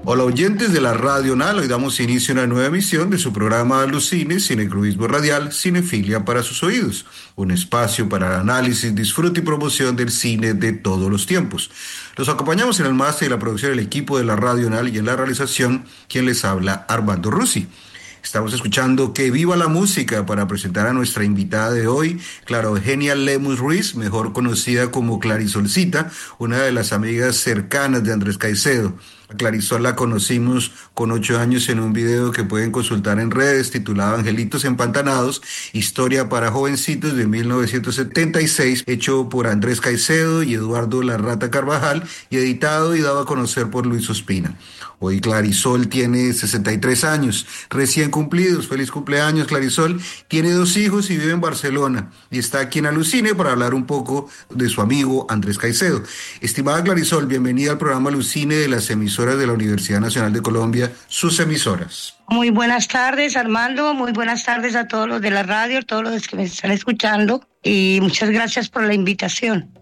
Hola oyentes de la Radio NAL, hoy damos inicio a una nueva emisión de su programa Alucine, Cinecrudismo Radial, Cinefilia para sus oídos, un espacio para el análisis, disfrute y promoción del cine de todos los tiempos. Los acompañamos en el máster y la producción del equipo de la Radio NAL y en la realización, quien les habla, Armando Rusi. Estamos escuchando Que Viva la Música para presentar a nuestra invitada de hoy, Clara Eugenia Lemus Ruiz, mejor conocida como Clarisolcita, una de las amigas cercanas de Andrés Caicedo. A Clarisol la conocimos con 8 años en un video que pueden consultar en redes titulado Angelitos Empantanados, historia para jovencitos de 1976, hecho por Andrés Caicedo y Eduardo Larrata Carvajal y editado y dado a conocer por Luis Ospina. Hoy Clarisol tiene 63 años, recién cumplidos. Feliz cumpleaños, Clarisol. Tiene 2 hijos y vive en Barcelona. Y está aquí en Alucine para hablar un poco de su amigo Andrés Caicedo. Estimada Clarisol, bienvenida al programa Alucine de las emisoras de la Universidad Nacional de Colombia, sus emisoras. Muy buenas tardes, Armando. Muy buenas tardes a todos los de la radio, todos los que me están escuchando. Y muchas gracias por la invitación.